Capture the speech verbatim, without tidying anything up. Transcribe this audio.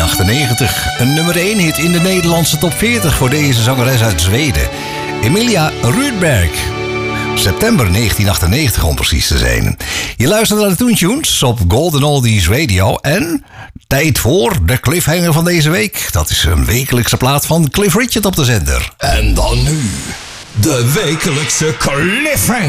achtennegentig. Een nummer één hit in de Nederlandse top veertig voor deze zangeres uit Zweden. Emilia Rudberg. September negentien achtennegentig om precies te zijn. Je luistert naar de Toon Tunes op Golden Oldies Radio. En tijd voor de cliffhanger van deze week. Dat is een wekelijkse plaat van Cliff Richard op de zender. En dan nu de wekelijkse cliffhanger.